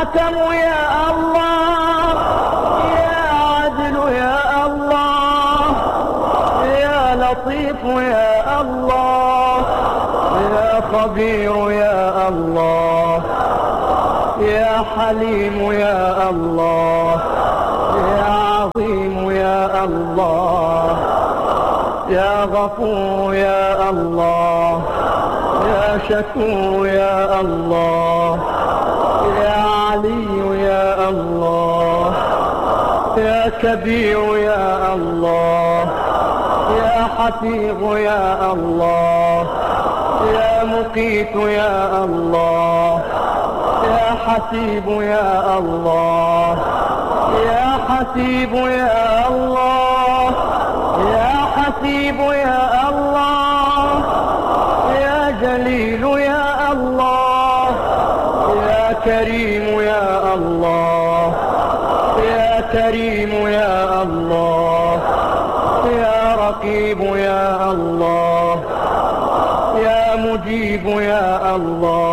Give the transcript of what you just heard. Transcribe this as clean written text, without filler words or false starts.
حكم يا الله، يا عدل يا الله، يا لطيف يا الله، يا خبير يا الله، يا حليم يا الله، يا عظيم يا الله، يا غفور يا الله، يا شكور يا الله، يا علي يا الله، يا كبير يا الله، يا حفيظ يا الله، يا مقيت يا الله، يا حسيب يا الله، يا حسيب يا الله، يا حسيب يا الله، يا جليل يا الله، يا كريم يا الله، يا كريم يا الله، يا رقيب يا الله، يا مجيب يا الله.